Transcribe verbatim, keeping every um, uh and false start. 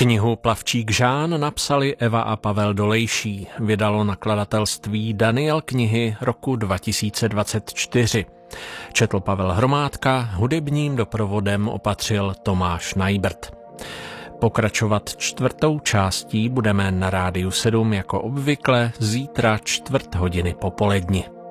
Knihu Plavčík Žán napsali Eva a Pavel Dolejší. Vydalo nakladatelství Daniel knihy roku dva tisíce dvacet čtyři. Četl Pavel Hromádka, hudebním doprovodem opatřil Tomáš Najbrt. Pokračovat čtvrtou částí budeme na Rádiu sedm jako obvykle zítra čtvrt hodiny popoledni.